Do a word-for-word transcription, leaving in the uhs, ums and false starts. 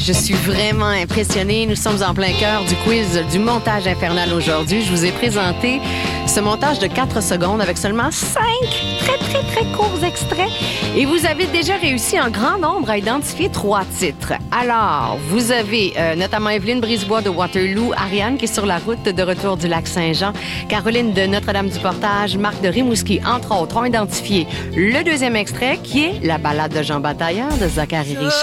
je suis vraiment impressionnée. Nous sommes en plein cœur du quiz du montage infernal aujourd'hui. Je vous ai présenté ce montage de quatre secondes avec seulement cinq très, très, très courts extraits. Et vous avez déjà réussi en grand nombre à identifier trois titres. Alors, vous avez euh, notamment Evelyne Brisebois de Waterloo, Ariane qui est sur la route de retour du Lac-Saint-Jean, Caroline de Notre-Dame-du-Portage, Marc de Rimouski, entre autres, ont identifié le deuxième extrait qui est la ballade de Jean Batailleur de Zachary Richard.